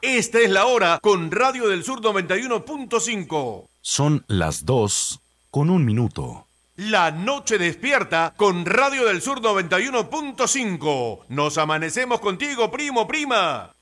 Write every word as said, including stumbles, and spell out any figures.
Esta es la hora con Radio del Sur noventa y uno punto cinco. Son las dos con un minuto. La noche despierta con Radio del Sur noventa y uno punto cinco. Nos amanecemos contigo, primo, prima.